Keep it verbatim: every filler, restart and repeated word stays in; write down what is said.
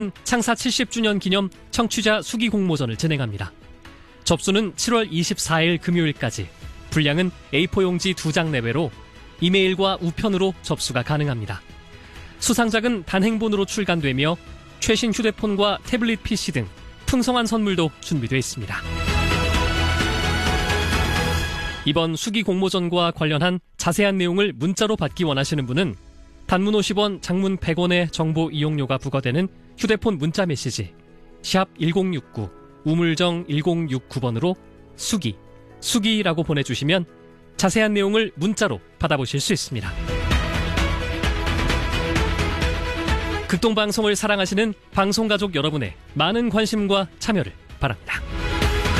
창사 칠십 주년 기념 청취자 수기 공모전을 진행합니다. 접수는 칠월 이십사일 금요일까지, 분량은 에이포 용지 두 장 내외로 이메일과 우편으로 접수가 가능합니다. 수상작은 단행본으로 출간되며 최신 휴대폰과 태블릿 피씨 등 풍성한 선물도 준비되어 있습니다. 이번 수기 공모전과 관련한 자세한 내용을 문자로 받기 원하시는 분은 단문 오십 원, 장문 백 원의 정보 이용료가 부과되는 휴대폰 문자 메시지 샵 일공육구, 우물정 일공육구 번으로 수기, 수기라고 보내주시면 자세한 내용을 문자로 받아보실 수 있습니다. 극동방송을 사랑하시는 방송가족 여러분의 많은 관심과 참여를 바랍니다.